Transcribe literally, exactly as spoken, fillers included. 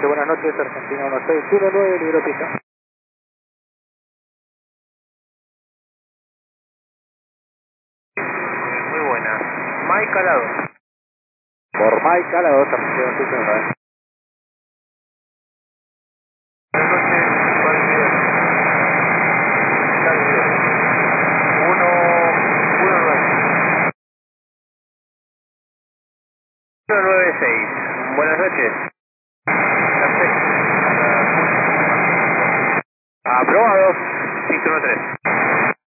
buenas noches, Argentina uno seis uno nueve, libro pista. Muy buena. Mike Calado. Por Mike Calado, Argentina uno seis uno nueve. Buenas noches, cuarenta y dos. uno, uno nueve. uno nueve seis. Buenas noches. Perfecto. Aprobado. cinco uno tres.